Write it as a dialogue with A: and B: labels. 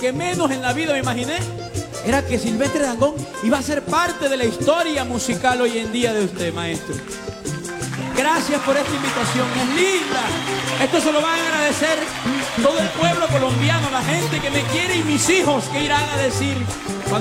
A: que menos en la vida me imaginé era que Silvestre Dangond iba a ser parte de la historia musical hoy en día de usted, maestro. Gracias por esta invitación, es linda. Esto se lo van a agradecer todo el pueblo colombiano, la gente que me quiere y mis hijos, que irán a decir